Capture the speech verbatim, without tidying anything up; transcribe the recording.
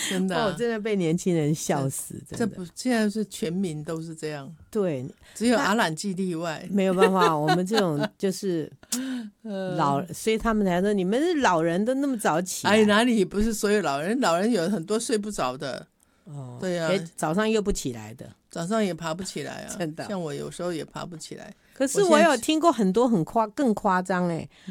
真的、啊哦，真的被年轻人笑死，真的。 这不现在是全民都是这样， 对， 只有阿懒季例外。 没有办法，我们这种就是老， 呃所以他们才说你们是老人都那么早起来。 哎，哪里不是所有老人？老人有很多睡不着的， 哦， 对呀、 哎早上又不起来的。 早上也爬不起来啊， 真的像我有时候也爬不起来。 可是我我现在有听过很多很夸更夸张哎、